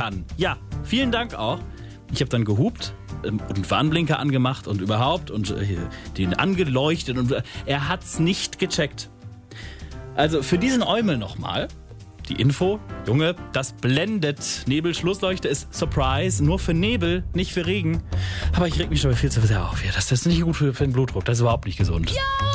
an. Ja, vielen Dank auch. Ich habe dann gehupt und Warnblinker angemacht und überhaupt und den angeleuchtet und er hat's nicht gecheckt. Also für diesen Eumel nochmal die Info, Junge, das blendet. Nebelschlussleuchte ist Surprise, nur für Nebel, nicht für Regen. Aber ich reg mich schon viel zu sehr auf hier. Das ist nicht gut für den Blutdruck, das ist überhaupt nicht gesund. Ja!